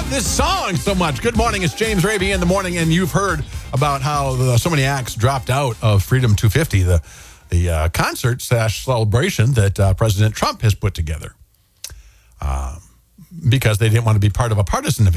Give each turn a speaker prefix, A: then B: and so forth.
A: this song so much. Good morning, it's James Raby in the morning, and you've heard about how so many acts dropped out of Freedom 250, the concert/celebration that President Trump has put together, because they didn't want to be part of a partisan event.